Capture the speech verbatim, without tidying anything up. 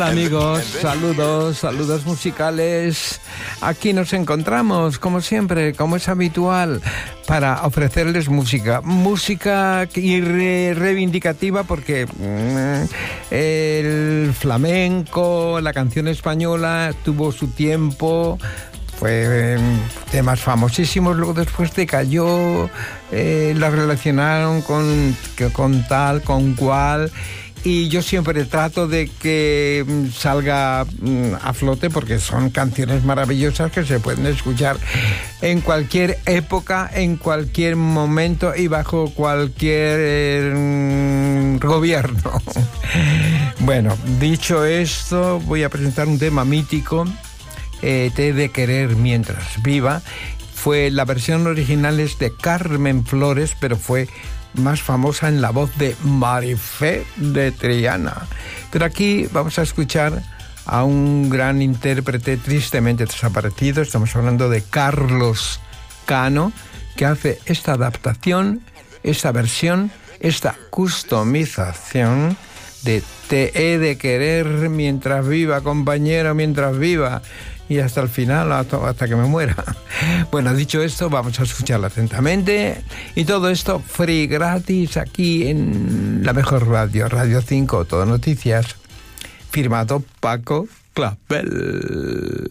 Amigos, saludos, saludos musicales. Aquí nos encontramos, como siempre, como es habitual, para ofrecerles música. Música y re reivindicativa porque mmm, el flamenco, la canción española tuvo su tiempo. Fue temas famosísimos, luego después decayó, eh, la relacionaron con, con tal, con cual. Y yo siempre trato de que salga a flote porque son canciones maravillosas que se pueden escuchar en cualquier época, en cualquier momento y bajo cualquier eh, gobierno. Bueno, dicho esto, voy a presentar un tema mítico, eh, Te he de querer mientras viva. Fue, la versión original es de Carmen Flores, pero fue más famosa en la voz de Marifé de Triana. Pero aquí vamos a escuchar a un gran intérprete tristemente desaparecido. Estamos hablando de Carlos Cano, que hace esta adaptación, esta versión, esta customización de Te he de querer mientras viva, compañero, mientras viva, y hasta el final, hasta que me muera. Bueno, dicho esto, vamos a escucharla atentamente. Y todo esto free, gratis, aquí en la mejor radio, Radio cinco, Todo Noticias. Firmado Paco Clavel.